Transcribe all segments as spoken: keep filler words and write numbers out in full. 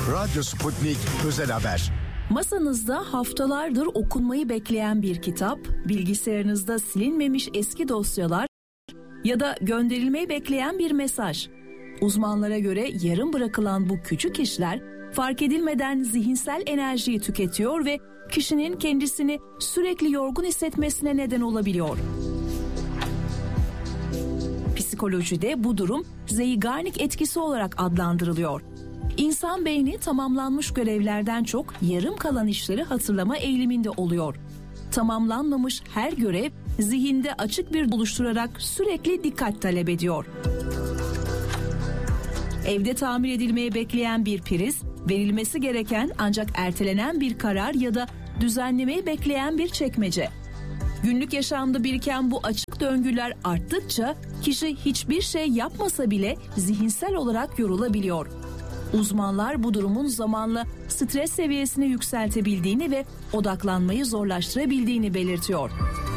Radyo Sputnik Özel Haber. Masanızda haftalardır okunmayı bekleyen bir kitap, bilgisayarınızda silinmemiş eski dosyalar ya da gönderilmeyi bekleyen bir mesaj. Uzmanlara göre yarım bırakılan bu küçük işler fark edilmeden zihinsel enerjiyi tüketiyor ve kişinin kendisini sürekli yorgun hissetmesine neden olabiliyor. Psikolojide bu durum Zeigarnik etkisi olarak adlandırılıyor. İnsan beyni tamamlanmış görevlerden çok yarım kalan işleri hatırlama eğiliminde oluyor. Tamamlanmamış her görev zihinde açık bir oluşturarak sürekli dikkat talep ediyor. Evde tamir edilmeye bekleyen bir priz, verilmesi gereken ancak ertelenen bir karar ya da düzenlemeyi bekleyen bir çekmece. Günlük yaşamda biriken bu açık döngüler arttıkça kişi hiçbir şey yapmasa bile zihinsel olarak yorulabiliyor. Uzmanlar bu durumun zamanla stres seviyesini yükseltebildiğini ve odaklanmayı zorlaştırabildiğini belirtiyor.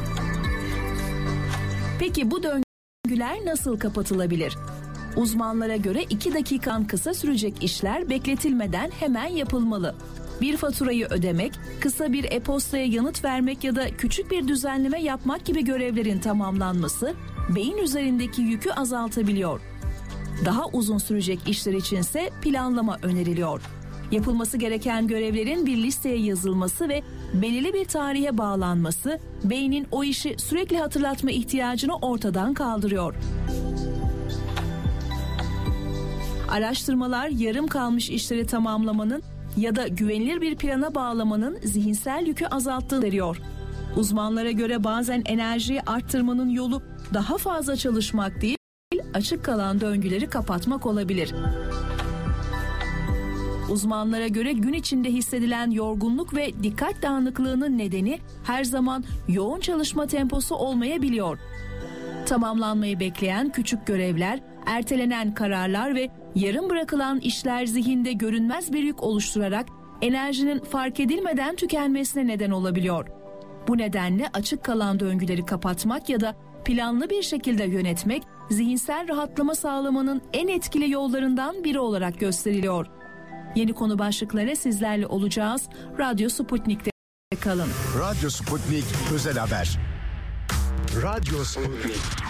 Peki bu döngüler nasıl kapatılabilir? Uzmanlara göre iki dakikan kısa sürecek işler bekletilmeden hemen yapılmalı. Bir faturayı ödemek, kısa bir e-postaya yanıt vermek ya da küçük bir düzenleme yapmak gibi görevlerin tamamlanması beyin üzerindeki yükü azaltabiliyor. Daha uzun sürecek işler içinse planlama öneriliyor. Yapılması gereken görevlerin bir listeye yazılması ve belirli bir tarihe bağlanması, beynin o işi sürekli hatırlatma ihtiyacını ortadan kaldırıyor. Araştırmalar yarım kalmış işleri tamamlamanın ya da güvenilir bir plana bağlamanın zihinsel yükü azalttığını veriyor. Uzmanlara göre bazen enerjiyi arttırmanın yolu daha fazla çalışmak değil, açık kalan döngüleri kapatmak olabilir. Uzmanlara göre gün içinde hissedilen yorgunluk ve dikkat dağınıklığının nedeni her zaman yoğun çalışma temposu olmayabiliyor. Tamamlanmayı bekleyen küçük görevler, ertelenen kararlar ve yarım bırakılan işler zihinde görünmez bir yük oluşturarak enerjinin fark edilmeden tükenmesine neden olabiliyor. Bu nedenle açık kalan döngüleri kapatmak ya da planlı bir şekilde yönetmek zihinsel rahatlama sağlamanın en etkili yollarından biri olarak gösteriliyor. Yeni konu başlıkları sizlerle olacağız. Radyo Sputnik'te kalın. Radyo Sputnik Özel Haber. Radyo Sputnik.